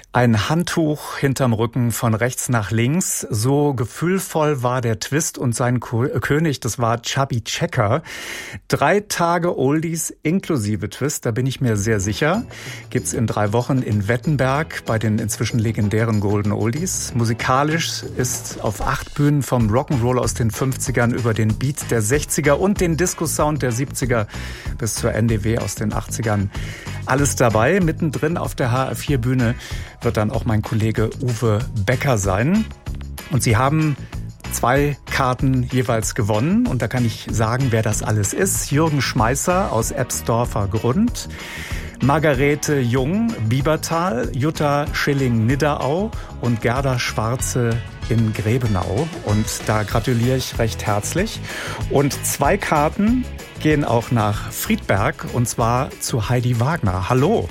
Ein Handtuch hinterm Rücken von rechts nach links. So gefühlvoll war der Twist und sein König, das war Chubby Checker. 3 Tage Oldies inklusive Twist, da bin ich mir sehr sicher. Gibt's in 3 Wochen in Wettenberg bei den inzwischen legendären Golden Oldies. Musikalisch ist auf 8 Bühnen vom Rock'n'Roll aus den 50ern über den Beat der 60er und den Disco-Sound der 70er bis zur NDW aus den 80ern. Alles dabei. Mittendrin auf der HR4-Bühne wird dann auch mein Kollege Uwe Becker sein. Und Sie haben 2 Karten jeweils gewonnen. Und da kann ich sagen, wer das alles ist. Jürgen Schmeißer aus Ebsdorfer Grund, Margarete Jung, Biebertal, Jutta Schilling-Nidderau und Gerda Schwarze in Grebenau. Und da gratuliere ich recht herzlich. Und 2 Karten gehen auch nach Friedberg, und zwar zu Heidi Wagner. Hallo.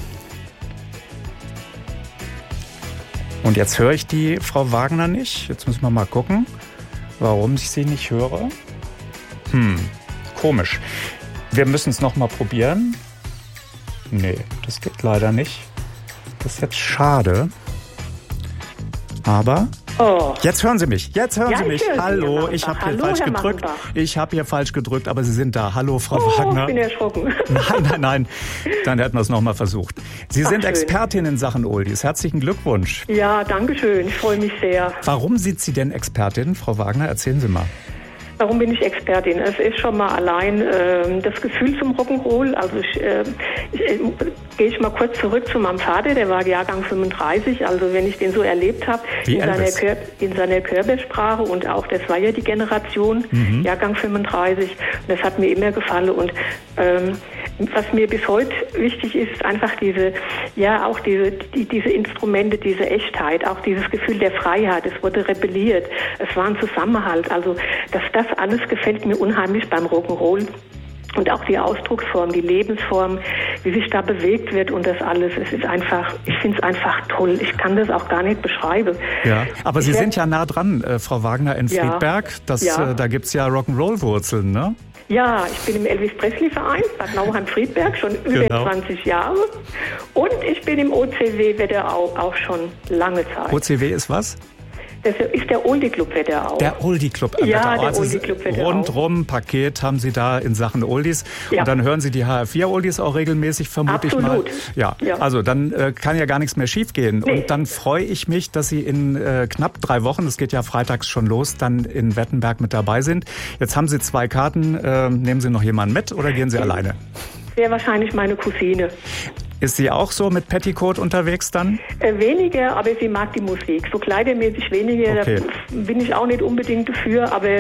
Und jetzt höre ich die Frau Wagner nicht. Jetzt müssen wir mal gucken, warum ich sie nicht höre. Komisch. Wir müssen es noch mal probieren. Nee, das geht leider nicht. Das ist jetzt schade. Aber jetzt hören Sie mich. Jetzt hören Sie mich. Hallo, ich habe hier falsch gedrückt. Ich habe hier falsch gedrückt, aber Sie sind da. Hallo, Frau Wagner. Ich bin erschrocken. Nein. Dann hätten wir es noch mal versucht. Sie sind schön. Expertin in Sachen Oldies. Herzlichen Glückwunsch. Ja, danke schön. Ich freue mich sehr. Warum sind Sie denn Expertin, Frau Wagner? Erzählen Sie mal. Warum bin ich Expertin? Es ist schon mal allein das Gefühl zum Rock'n'Roll. Also gehe ich mal kurz zurück zu meinem Vater, der war Jahrgang 35. Also wenn ich den so erlebt habe, in seiner Körpersprache, und auch das war ja die Generation, Jahrgang 35. Und das hat mir immer gefallen. Und was mir bis heute wichtig ist, einfach diese Instrumente, diese Echtheit, auch dieses Gefühl der Freiheit. Es wurde rebelliert. Es war ein Zusammenhalt. Also das alles gefällt mir unheimlich beim Rock'n'Roll. Und auch die Ausdrucksform, die Lebensform, wie sich da bewegt wird und das alles. Es ist einfach, ich finde es einfach toll. Ich kann das auch gar nicht beschreiben. Ja, aber Sie sind ja nah dran, Frau Wagner, in Friedberg. Da gibt's ja Rock'n'Roll-Wurzeln, ne? Ja, ich bin im Elvis Presley-Verein, Bad Nauheim-Friedberg, schon über 20 Jahre. Und ich bin im OCW Wetterau auch schon lange Zeit. OCW ist was? Das ist der Oldie Club Wetterau. Der Oldie Club Wetterau. Ja, der Oldie Club Wetterau. Rundrum Paket haben Sie da in Sachen Oldies. Ja. Und dann hören Sie die HR4 Oldies auch regelmäßig, vermute ich mal. Ja, also dann kann ja gar nichts mehr schiefgehen. Nee. Und dann freue ich mich, dass Sie in knapp 3 Wochen, das geht ja freitags schon los, dann in Wettenberg mit dabei sind. Jetzt haben Sie 2 Karten. Nehmen Sie noch jemanden mit oder gehen Sie alleine? Sehr wahrscheinlich meine Cousine. Ist sie auch so mit Petticoat unterwegs dann? Weniger, aber sie mag die Musik. So kleidermäßig weniger, okay. Da bin ich auch nicht unbedingt dafür, aber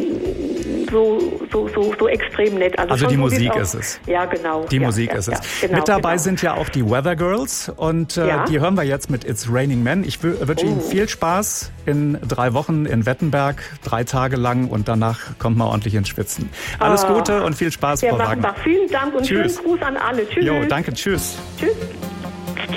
so extrem nett. Also die Musik ist es. Ja, genau. Die Musik ist es. Genau, mit dabei sind ja auch die Weather Girls und die hören wir jetzt mit It's Raining Men. Ich wünsche Ihnen viel Spaß in 3 Wochen in Wettenberg, 3 Tage lang, und danach kommt man ordentlich ins Schwitzen. Alles Gute und viel Spaß, Frau Wagner. Vielen Dank und schönen Gruß an alle. Tschüss. Jo, danke, tschüss. Tschüss.